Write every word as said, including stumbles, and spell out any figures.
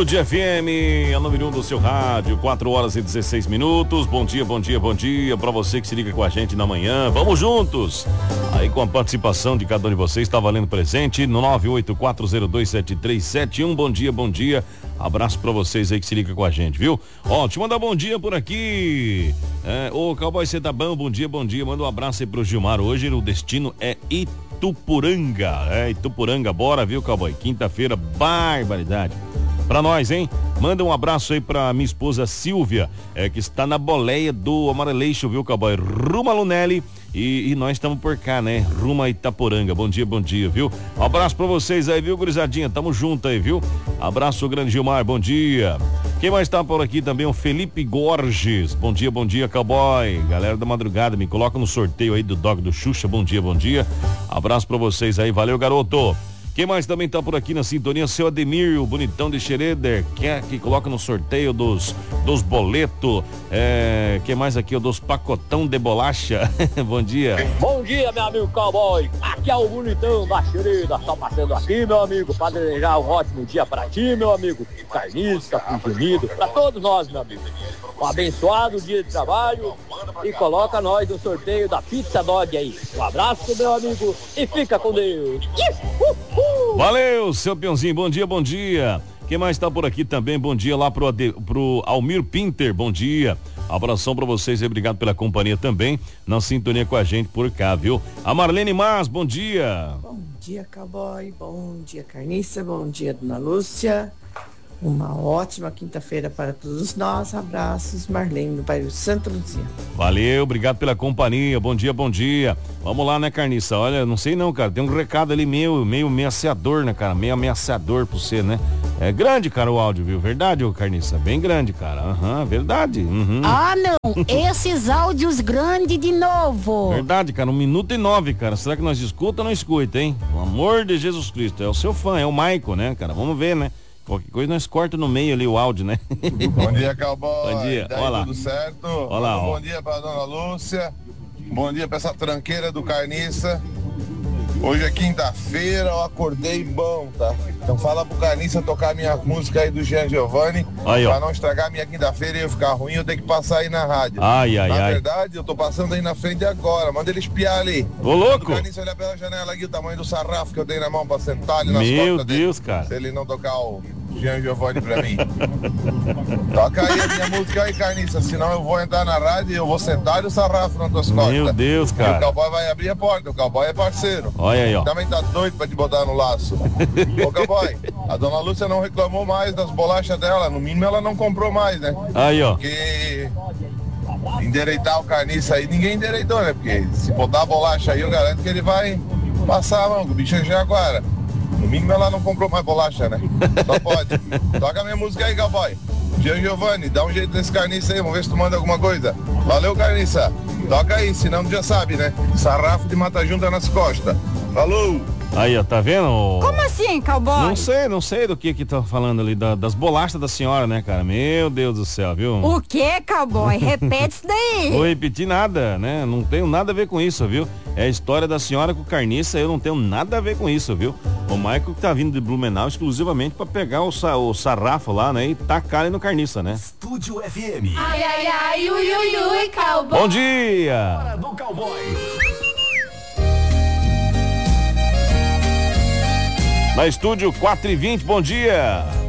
Estúdio F M, a número um do seu rádio, quatro horas e dezesseis minutos. Bom dia, bom dia, bom dia pra você que se liga com a gente na manhã. Vamos juntos! Aí com a participação de cada um de vocês, tá valendo presente no nove oito quatro zero dois sete três sete um. Bom dia, bom dia. Abraço pra vocês aí que se liga com a gente, viu? Ó, te mandar bom dia por aqui. É, ô, Cowboy, você tá bom? Bom dia, bom dia. Manda um abraço aí pro Gilmar. Hoje o destino é Itupuranga. É, Itupuranga, bora, viu, Cowboy? Quinta-feira, barbaridade. Pra nós, hein? Manda um abraço aí pra minha esposa Silvia, é, que está na boleia do Amareleixo, viu, Cowboy? Rumo a Lunelli e, e nós estamos por cá, né? Rumo a Itaporanga. Bom dia, bom dia, viu? Um abraço pra vocês aí, viu, gurizadinha? Tamo junto aí, viu? Abraço, grande Gilmar, bom dia. Quem mais tá por aqui também? O Felipe Gorges. Bom dia, bom dia, Cowboy. Galera da madrugada, me coloca no sorteio aí do Dog do Xuxa. Bom dia, bom dia. Abraço pra vocês aí, valeu, garoto. Quem mais também tá por aqui na sintonia? Seu Ademir, o bonitão de Xereder, que é que coloca no sorteio dos, dos boletos. É, quem mais aqui? O dos pacotão de bolacha. Bom dia. Bom dia, meu amigo Cowboy. Aqui é o bonitão da Xereda. Só passando aqui, meu amigo, para desejar um ótimo dia para ti, meu amigo. Carniça, Unido, para todos nós, meu amigo. Um abençoado dia de trabalho e coloca nós no sorteio da Pizza Dog aí. Um abraço, meu amigo, e fica com Deus. Uhul. Valeu, seu peãozinho, bom dia, bom dia. Quem mais tá por aqui também? Bom dia lá pro, Ade, pro Almir Pinter, bom dia. Abração pra vocês e obrigado pela companhia também, na sintonia com a gente por cá, viu? A Marlene Mas, bom dia. Bom dia, Cowboy, bom dia, Carniça, bom dia, Dona Lúcia. Uma ótima quinta-feira para todos nós. Abraços, Marlene, do bairro Santa Luzia. Valeu, obrigado pela companhia. Bom dia, bom dia. Vamos lá, né, Carniça? Olha, não sei não, cara. Tem um recado ali meio, meio ameaçador, né, cara? Meio ameaçador pra você, né? É grande, cara, o áudio, viu? Verdade, ô Carniça? Bem grande, cara. Aham, uhum, verdade. Uhum. Ah, não. Esses áudios grandes de novo. Verdade, cara. Um minuto e nove, cara. Será que nós escuta ou não escuta, hein? Pelo amor de Jesus Cristo. É o seu fã, é o Maico, né, cara? Vamos ver, né? Qualquer coisa nós corta no meio ali o áudio, né? Bom dia, Cowboy. Bom dia, daí olá. Tudo certo? Olá, Bom ó. dia pra Dona Lúcia. Bom dia pra essa tranqueira do Carniça. Hoje é quinta-feira, eu acordei bom, tá? Então fala pro Carniça tocar minha música aí do Jean Giovanni. Aí, ó. Pra não estragar minha quinta-feira e eu ficar ruim, eu tenho que passar aí na rádio. Ai, ai, na ai. verdade, eu tô passando aí na frente agora. Manda ele espiar ali. Ô, louco! O Carniça olhar pela janela aqui, o tamanho do sarrafo que eu dei na mão pra sentar ali nas Meu costas Deus, dele. cara. Se ele não tocar o Jean Giovanni pra mim. Toca aí a minha música aí, Carniça, senão eu vou entrar na rádio e eu vou sentar e o sarrafo nas tuas costas. Meu Deus, E o cara. Cowboy vai abrir a porta, o Cowboy é parceiro. Olha aí, ó. Também tá doido pra te botar no laço. Ô, Cowboy, a Dona Lúcia não reclamou mais das bolachas dela, no mínimo ela não comprou mais, né? Aí, ó. Porque endereitar o Carniça aí, ninguém endereitou, né? Porque se botar a bolacha aí, eu garanto que ele vai passar a mão, o bicho é Jaguara. No mínimo ela não comprou mais bolacha, né? Só pode. Toca a minha música aí, Cowboy. Jean Giovanni, dá um jeito nesse Carniça aí, vamos ver se tu manda alguma coisa. Valeu, Carniça. Toca aí, senão tu já sabe, né? Sarrafo de mata junta nas costas. Falou! Aí, ó, tá vendo? Como assim, Cowboy? Não sei, não sei do que que tá falando ali, da, das bolachas da senhora, né, cara? Meu Deus do céu, viu? O que, Cowboy? Repete isso daí. Vou repetir nada, né? Não tenho nada a ver com isso, viu? É a história da senhora com Carniça, eu não tenho nada a ver com isso, viu? O Michael que tá vindo de Blumenau exclusivamente pra pegar o, sa, o sarrafo lá, né? E tacar ele no Carniça, né? Estúdio F M. Ai, ai, ai, ui, ui, ui, Cowboy. Bom dia! Hora do Cowboy. Na estúdio quatro e vinte, bom dia!